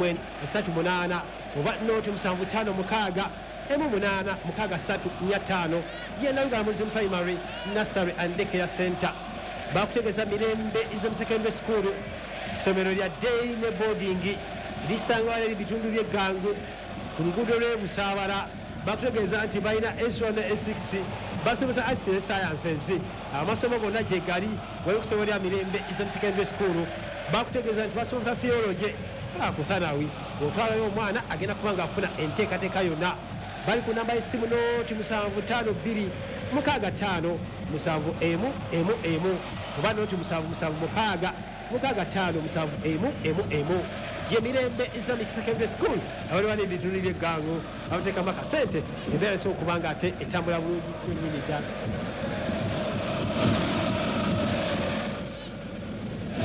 38 oba noti 7556 M8 6345 yena Uganda Muslim Primary Nursery and Daycare Center bakutegeza mirembe iz'omu secondary school somero lya day ne boarding lisangwa liri bitundu by'eggangu ku luguudo lw'Ebusaabala bakutegeza nti balina S1 ne S6 basomesa arts and sciences amasomo gonna gye gali wali kusomero lya mirembe iz'omu secondary school bakutegeza nti basomesa theology akuthanawi otwalayo omwana agenda kuba ng'afuna enteekateeka yonna bali ku namba y'essimu noti 752 65 7 oba noti 776 65 ye mirembe Islamic Secondary School abali bali ebitundu by'eggango abateekamu akasente embeera esobola okuba nga ate etambula bulungi nnyini ddala.